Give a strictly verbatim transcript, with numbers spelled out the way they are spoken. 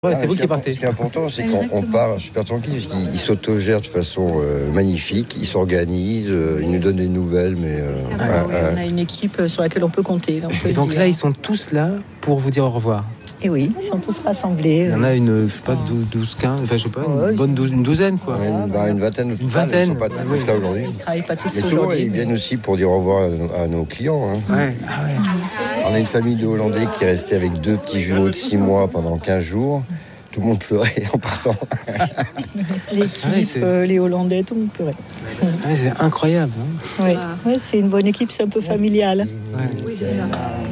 Ouais, c'est Ah, vous ce qui est- partez. Ce qui est important, c'est qu'on on part super tranquille, parce qu'ils ils s'autogèrent de façon euh, magnifique, ils s'organisent, euh, ils nous donnent des nouvelles, mais... euh, Ah, un- oui, un- on a une équipe sur laquelle on peut compter. Là, on peut Et le donc dire. là, ils sont tous là pour vous dire au revoir. Et oui, ils sont tous rassemblés. Il y en oui. a une, je sais Ils pas, sont- dou- douze, quinze, enfin je sais pas, Ouais, une ils bonne sont- douze, une douzaine quoi. on a une, bah, une vingtaine au Une total, vingtaine, ils ne sont pas ouais, tous ouais. là aujourd'hui. Ils ne travaillent pas tous Mais souvent, aujourd'hui. ils viennent aussi pour dire au revoir à nos, à nos clients. hein. Ouais. Ah ouais. On a une famille de Hollandais qui est restée avec deux petits jumeaux de six mois pendant quinze jours. Tout le monde pleurait en partant. L'équipe, Ah ouais, c'est- euh, les Hollandais, tout le monde pleurait. Ouais, c'est incroyable. hein. Ouais. Ouais, c'est une bonne équipe, c'est un peu familial. Ouais.